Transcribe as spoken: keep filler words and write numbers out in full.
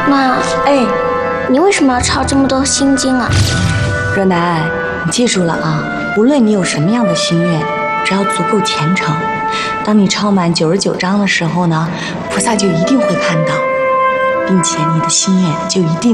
那哎，你为什么要抄这么多心经啊？ 若楠，你记住了啊，无论你有什么样的心愿，只要足够虔诚，当你抄满九十九章的时候呢，菩萨就一定会看到，并且你的心愿就一定